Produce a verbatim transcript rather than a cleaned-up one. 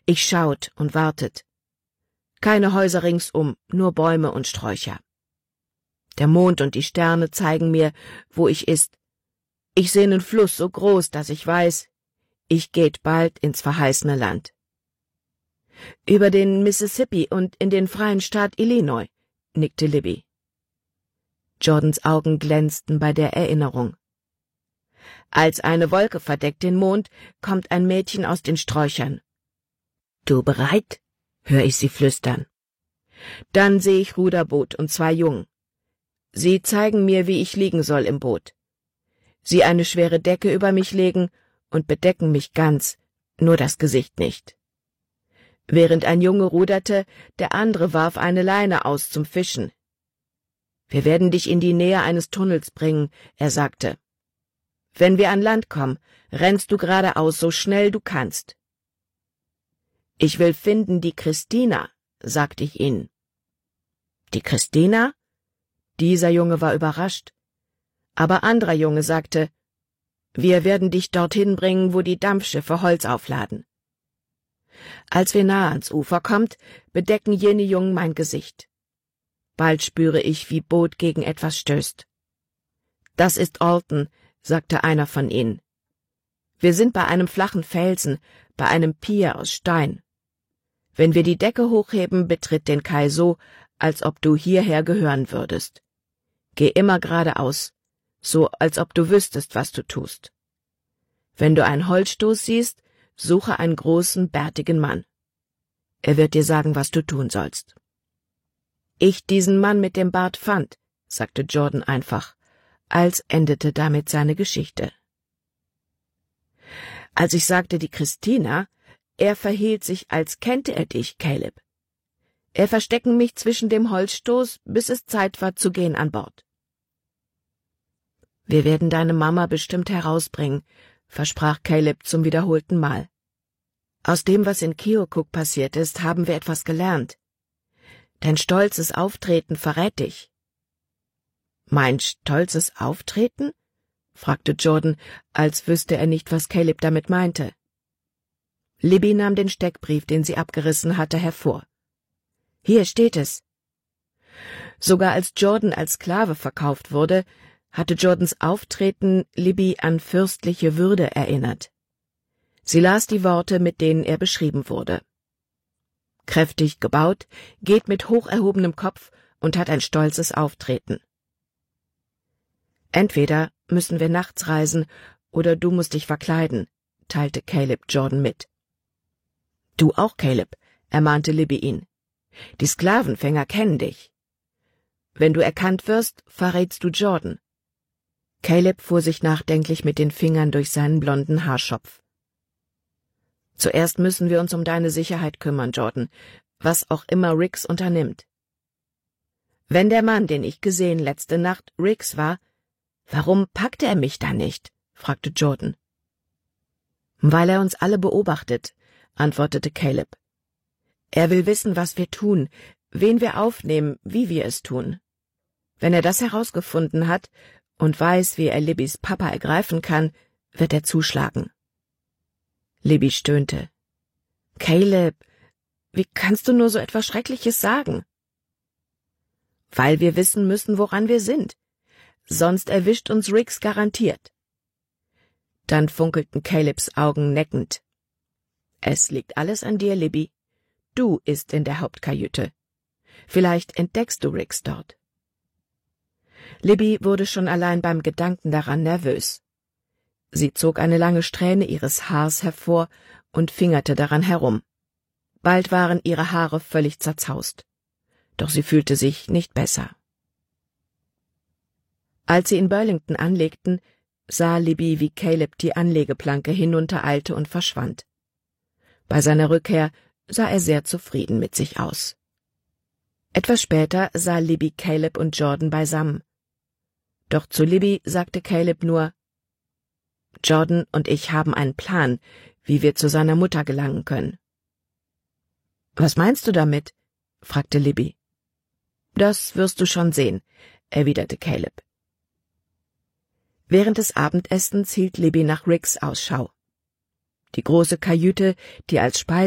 Ich schaut und wartet. Keine Häuser ringsum, nur Bäume und Sträucher. Der Mond und die Sterne zeigen mir, wo ich ist. Ich seh nen Fluss so groß, dass ich weiß, ich geht bald ins verheißene Land. Über den Mississippi und in den freien Staat Illinois, nickte Libby. Jordans Augen glänzten bei der Erinnerung. Als eine Wolke verdeckt den Mond, kommt ein Mädchen aus den Sträuchern. »Du bereit?« hör ich sie flüstern. Dann sehe ich Ruderboot und zwei Jungen. Sie zeigen mir, wie ich liegen soll im Boot. Sie eine schwere Decke über mich legen und bedecken mich ganz, nur das Gesicht nicht. Während ein Junge ruderte, der andere warf eine Leine aus zum Fischen. »Wir werden dich in die Nähe eines Tunnels bringen«, er sagte. »Wenn wir an Land kommen, rennst du geradeaus, so schnell du kannst.« »Ich will finden die Christina«, sagte ich ihnen. »Die Christina?« Dieser Junge war überrascht. Aber anderer Junge sagte, »Wir werden dich dorthin bringen, wo die Dampfschiffe Holz aufladen.« Als wir nahe ans Ufer kommt, bedecken jene Jungen mein Gesicht. Bald spüre ich, wie Boot gegen etwas stößt. »Das ist Alton«, sagte einer von ihnen. »Wir sind bei einem flachen Felsen, bei einem Pier aus Stein. Wenn wir die Decke hochheben, betritt den Kai so, als ob du hierher gehören würdest. Geh immer geradeaus, so als ob du wüsstest, was du tust. Wenn du einen Holzstoß siehst, suche einen großen, bärtigen Mann. Er wird dir sagen, was du tun sollst.« »Ich diesen Mann mit dem Bart fand«, sagte Jordan einfach, als endete damit seine Geschichte. Als ich sagte, die Christina, er verhielt sich, als kennte er dich, Caleb. Er verstecken mich zwischen dem Holzstoß, bis es Zeit war, zu gehen an Bord. »Wir werden deine Mama bestimmt herausbringen«, versprach Caleb zum wiederholten Mal. »Aus dem, was in Keokuk passiert ist, haben wir etwas gelernt. Dein stolzes Auftreten verrät dich.« »Mein stolzes Auftreten?« fragte Jordan, als wüsste er nicht, was Caleb damit meinte. Libby nahm den Steckbrief, den sie abgerissen hatte, hervor. »Hier steht es.« Sogar als Jordan als Sklave verkauft wurde, hatte Jordans Auftreten Libby an fürstliche Würde erinnert. Sie las die Worte, mit denen er beschrieben wurde. Kräftig gebaut, geht mit hoch erhobenem Kopf und hat ein stolzes Auftreten. »Entweder müssen wir nachts reisen, oder du musst dich verkleiden«, teilte Caleb Jordan mit. »Du auch, Caleb«, ermahnte Libby ihn. »Die Sklavenfänger kennen dich. Wenn du erkannt wirst, verrätst du Jordan.« Caleb fuhr sich nachdenklich mit den Fingern durch seinen blonden Haarschopf. »Zuerst müssen wir uns um deine Sicherheit kümmern, Jordan, was auch immer Riggs unternimmt. Wenn der Mann, den ich gesehen letzte Nacht, Riggs war, warum packte er mich dann nicht?« fragte Jordan. »Weil er uns alle beobachtet«, antwortete Caleb. »Er will wissen, was wir tun, wen wir aufnehmen, wie wir es tun. Wenn er das herausgefunden hat und weiß, wie er Libbys Papa ergreifen kann, wird er zuschlagen.« Libby stöhnte. »Caleb, wie kannst du nur so etwas Schreckliches sagen?« »Weil wir wissen müssen, woran wir sind. Sonst erwischt uns Riggs garantiert.« Dann funkelten Calebs Augen neckend. »Es liegt alles an dir, Libby. Du ist in der Hauptkajüte. Vielleicht entdeckst du Riggs dort.« Libby wurde schon allein beim Gedanken daran nervös. Sie zog eine lange Strähne ihres Haars hervor und fingerte daran herum. Bald waren ihre Haare völlig zerzaust. Doch sie fühlte sich nicht besser. Als sie in Burlington anlegten, sah Libby, wie Caleb die Anlegeplanke hinuntereilte und verschwand. Bei seiner Rückkehr sah er sehr zufrieden mit sich aus. Etwas später sah Libby Caleb und Jordan beisammen. Doch zu Libby sagte Caleb nur, »Jordan und ich haben einen Plan, wie wir zu seiner Mutter gelangen können.« »Was meinst du damit?« fragte Libby. »Das wirst du schon sehen«, erwiderte Caleb. Während des Abendessens hielt Libby nach Riggs Ausschau. Die große Kajüte, die als Speise